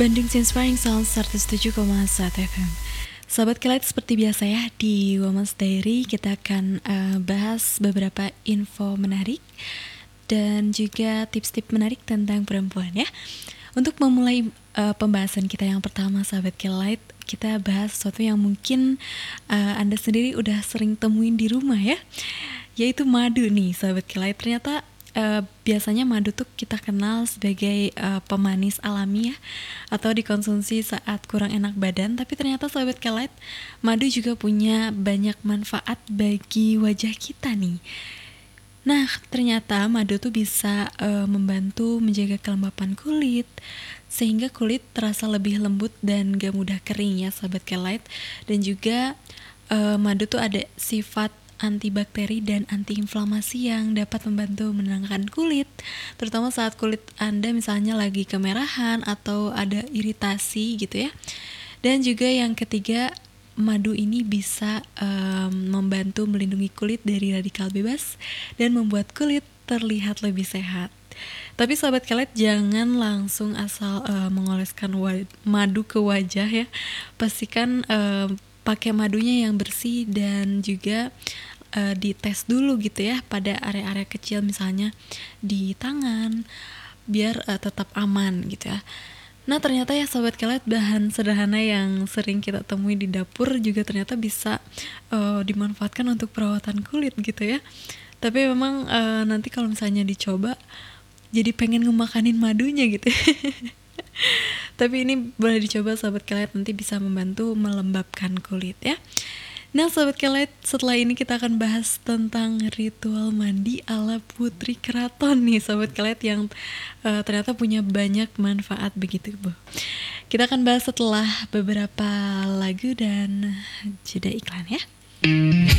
Bandung Inspiring Sound 107,1 FM. Sahabat Kilat, seperti biasa ya, di Women's Diary kita akan bahas beberapa info menarik dan juga tips-tips menarik tentang perempuan ya. Untuk memulai pembahasan kita yang pertama, sahabat Kilat, kita bahas sesuatu yang mungkin Anda sendiri udah sering temuin di rumah ya, yaitu madu nih, sahabat Kilat. Ternyata biasanya madu tuh kita kenal sebagai pemanis alami ya, atau dikonsumsi saat kurang enak badan. Tapi ternyata sahabat Kilat, madu juga punya banyak manfaat bagi wajah kita nih. Nah, ternyata madu tuh bisa membantu menjaga kelembapan kulit, sehingga kulit terasa lebih lembut dan gak mudah kering ya, sahabat Kilat. Dan juga madu tuh ada sifat antibakteri dan antiinflamasi yang dapat membantu menenangkan kulit, terutama saat kulit Anda misalnya lagi kemerahan atau ada iritasi gitu ya. Dan juga yang ketiga, madu ini bisa membantu melindungi kulit dari radikal bebas dan membuat kulit terlihat lebih sehat. Tapi sahabat Kilat, jangan langsung asal mengoleskan madu ke wajah ya. Pastikan pakai madunya yang bersih dan juga dites dulu gitu ya pada area-area kecil, misalnya di tangan, biar tetap aman gitu ya. Nah, ternyata ya sahabat Kilat, bahan sederhana yang sering kita temui di dapur juga ternyata bisa dimanfaatkan untuk perawatan kulit gitu ya. Tapi memang nanti kalau misalnya dicoba jadi pengen ngemakanin madunya gitu. Tapi ini boleh dicoba sahabat Kilat, nanti bisa membantu melembabkan kulit ya. Nah sahabat Kilat, setelah ini kita akan bahas tentang ritual mandi ala Putri Keraton nih sahabat Kilat, yang ternyata punya banyak manfaat begitu Bu. Kita akan bahas setelah beberapa lagu dan jeda iklan ya.